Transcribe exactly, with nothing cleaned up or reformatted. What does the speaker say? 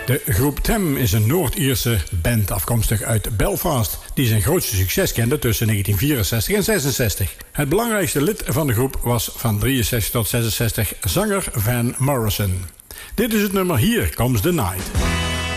De groep Them is een Noord-Ierse band afkomstig uit Belfast, die zijn grootste succes kende tussen negentien vierenzestig en zesenzestig. Het belangrijkste lid van de groep was van drieënzestig tot zesenzestig zanger Van Morrison. Dit is het nummer Here Comes the Night.